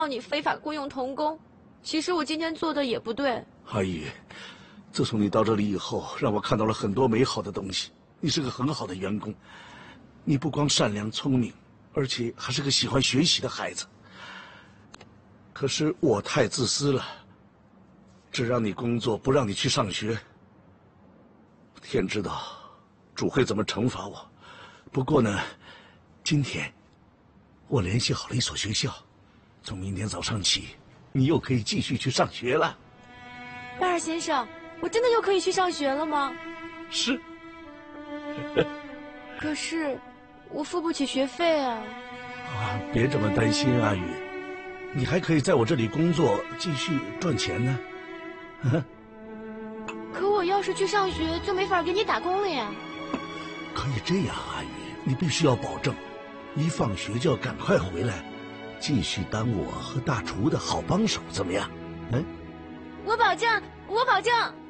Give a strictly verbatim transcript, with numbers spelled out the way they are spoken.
你非法雇佣童工，其实我今天做的也不对。 阿姨，自从你到这里以后，让我看到了很多美好的东西。你是个很好的员工，你不光善良聪明，而且还是个喜欢学习的孩子。可是我太自私了，只让你工作，不让你去上学。天知道，主会怎么惩罚我。不过呢，今天我联系好了一所学校，从明天早上起，你又可以继续去上学了。 巴尔先生，我真的又可以去上学了吗？ 是。 可是我付不起学费啊！ 啊，别这么担心，阿宇，你还可以在我这里工作，继续赚钱呢。 可我要是去上学，就没法给你打工了呀。 可以这样，阿宇，你必须要保证，一放学就要赶快回来，继续当我和大厨的好帮手，怎么样？嗯， 我保证，我保证。